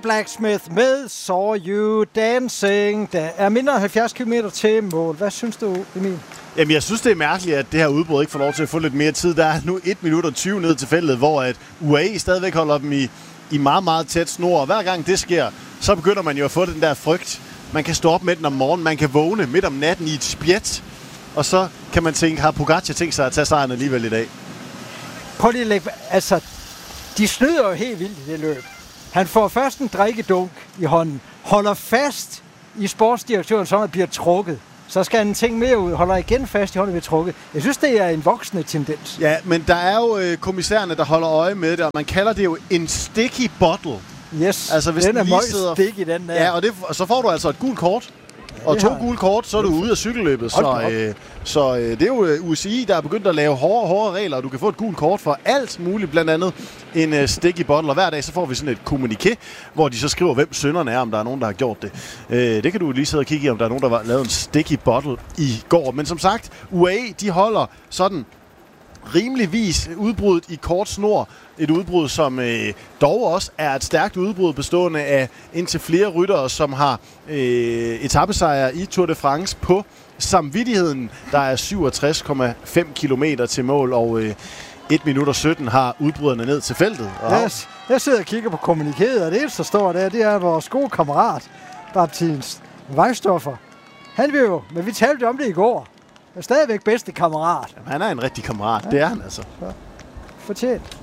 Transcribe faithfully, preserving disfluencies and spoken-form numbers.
Blacksmith med Saw You Dancing. Der er mindre end halvfjerds kilometer til mål. Hvad synes du, Emil? Jamen, jeg synes, det er mærkeligt, at det her udbrud ikke får lov til at få lidt mere tid. Der er nu et minut og tyve ned til feltet, hvor at U A E stadigvæk holder dem i, i meget, meget tæt snor. Og hver gang det sker, så begynder man jo at få den der frygt. Man kan stå op med den om morgenen, man kan vågne midt om natten i et spjæt. Og så kan man tænke, har Pogacar tænkt sig at tage sejren alligevel i dag? Prøv lige at lægge... Altså, de snyder jo helt vildt i det løb. Han får først en drikkedunk i hånden, holder fast i sportsdirektøren, så han bliver trukket. Så skal han en ting mere ud, holder igen fast i hånden, bliver trukket. Jeg synes, det er en voksende tendens. Ja, men der er jo øh, kommissærerne, der holder øje med det, og man kalder det jo en sticky bottle. Yes, altså, hvis den er meget sidder... sticky, den der. Ja, og, det, og så får du altså et gult kort. Og to gule kort, så er du ude af cykelløbet. Så, øh, så øh, det er jo U C I, der er begyndt at lave hårde, hårde regler, og du kan få et gult kort for alt muligt, blandt andet en øh, sticky bottle. Og hver dag så får vi sådan et kommuniké, hvor de så skriver, hvem synderne er, om der er nogen, der har gjort det. Øh, det kan du lige sidde og kigge i, om der er nogen, der har lavet en sticky bottle i går. Men som sagt, U A E, de holder sådan rimeligvis udbruddet i kort snor. Et udbrud, som øh, dog også er et stærkt udbrud, bestående af indtil flere ryttere, som har øh, etapesejre i Tour de France på samvittigheden. Der er syvogtres komma fem kilometer til mål, og øh, et minut og sytten har udbryderne ned til feltet. Yes. Jeg sidder og kigger på kommunikéet, og det eneste, der står der, det er vores gode kammerat, Baptiste Weisdorfer. Han vil jo, men vi talte om det i går, er stadigvæk bedste kammerat. Jamen, han er en rigtig kammerat, ja. Det er han altså. Så. Fortjent.